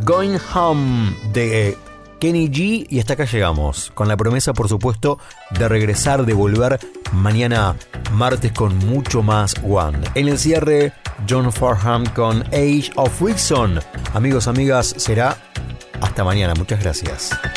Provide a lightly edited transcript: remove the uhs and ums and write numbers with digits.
Going Home de Kenny G. Y hasta acá llegamos, con la promesa, por supuesto, de regresar, de volver mañana martes con mucho más One. En el cierre, John Farnham con Age of Reason. Amigos, amigas, será hasta mañana. Muchas gracias.